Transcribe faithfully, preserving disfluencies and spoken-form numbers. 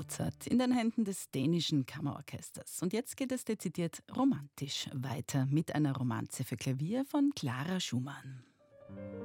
Mozart in den Händen des dänischen Kammerorchesters. Und jetzt geht es dezidiert romantisch weiter mit einer Romanze für Klavier von Clara Schumann.